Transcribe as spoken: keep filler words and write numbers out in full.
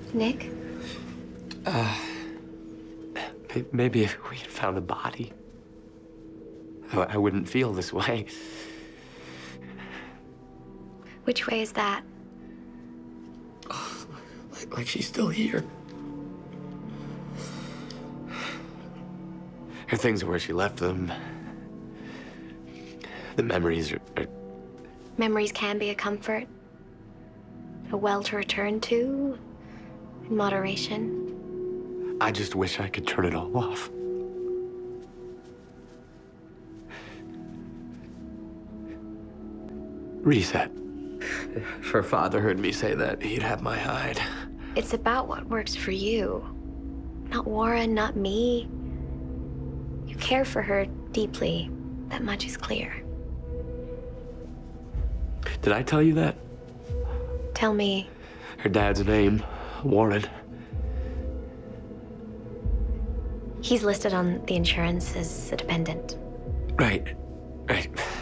Nick? Uh, maybe if we had found a body, I, I wouldn't feel this way. Which way is that? Oh, like, like she's still here. Her things are where she left them. The memories are, are... Memories can be a comfort. A well to return to, in moderation. I just wish I could turn it all off. Reset. If her father heard me say that, he'd have my hide. It's about what works for you. Not Warren, not me. You care for her deeply. That much is clear. Did I tell you that? Tell me. Her dad's name, Warren. He's listed on the insurance as a dependent. Right, right.